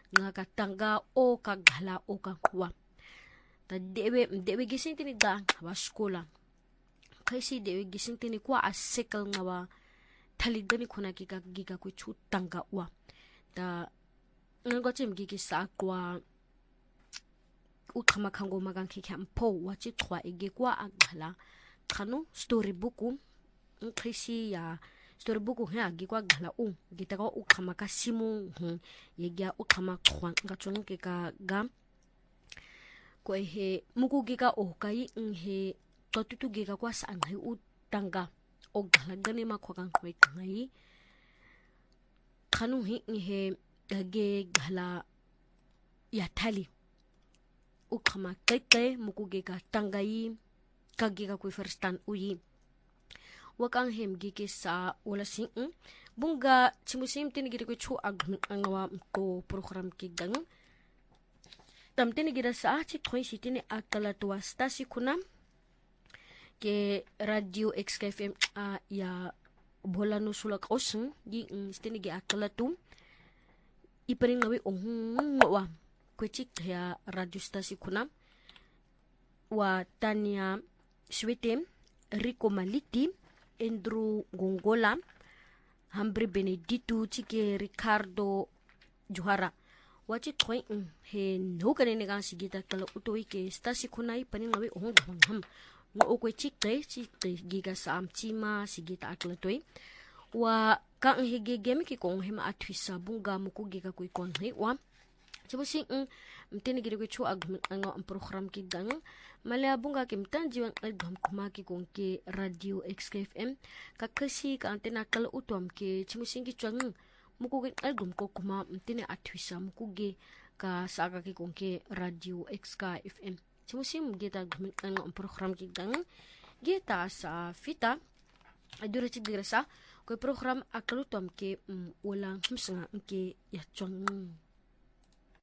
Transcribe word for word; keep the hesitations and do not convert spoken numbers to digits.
nga katanga o kaghala o kangwa. Ta dewe dewe gising tini da wa skola. Kasi dewe gising tini kwa asikal nga wa talidani kuna giga giga ku chu tanga wa. Ta nga chim gigi sa kwa ukama kango magang kiki ampo wa chi twa igi kwa aghala. Kano storybook kasi ya storybook ha gi kwa ghala u gita ka ukama ka simu yegia ukama kwa nga chung ke ka ga ko he muku gi ka o kai he to tutu gi ka kwa sa ngai u tanga o ghala gane ma kwa kan kwai ngai khanu hi he ge ghala ya thali ukama kai kai muku gi ka tangai kagi ka kui firstan uyi wakang hem gigi sa wala sing bunga chimusim tinigiri ko chu agwa ko program ki gang tam tinigira sa chi khoi si tini akala to stasi kuna ke radio X K F M a ya bola no sulak osung gi tinigi akala tu iparing nawi ohung wa ko chi ya radio stasi kuna wa tanya Swetem, Rico Maliti, Andrew Gongola, Hambre Benedito, Chike Ricardo Johara. Wachi toy he no kanene gang sigita kala utoi ke stasi kunai paning nawe ohong ham. Ngo okwe chike chike giga sam chima sigita akla toy. Wa kang he gegemi ki kong hema atwisa bunga muku giga kui kong he wa. Chabo sing mtene gire ko chu ag ang program ki gang mala bunga kim tan jiwan album kuma ki kong ke radio X K F M kakasi ka antena kala utom ke chimusing ki chuang muku ke album ko kuma mtene atwisa muku ge ka saga ki kong ke radio X K F M chimusing geta ang program ki gang geta sa fita adura chi dirasa ko program akalutom ke walang humsanga ke ya chuang